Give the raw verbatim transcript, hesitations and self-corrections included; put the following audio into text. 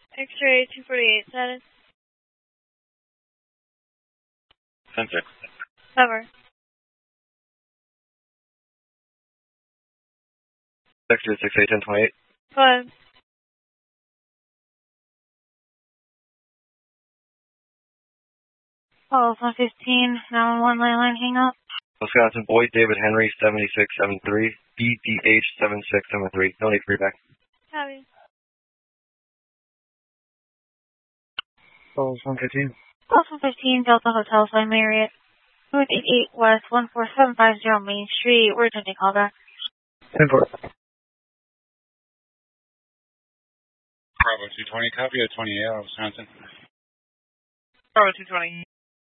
X-ray two forty-eight status. ten six. Cover. X-ray six eight ten twenty-eight. Go ahead. Oh, one fifteen, nine one one landline, hang up. Wisconsin, Boyd David Henry, seventy-six seventy-three, B D H seven six seven three. No need for feedback. Copy. Calls one fifteen. Calls one fifteen, Delta Hotel, Fly Marriott. Route eighty-eight West, one four seven five zero Main Street. We're attempting callback. ten four. Bravo two twenty, copy at twenty-eight, Wisconsin. Bravo two twenty.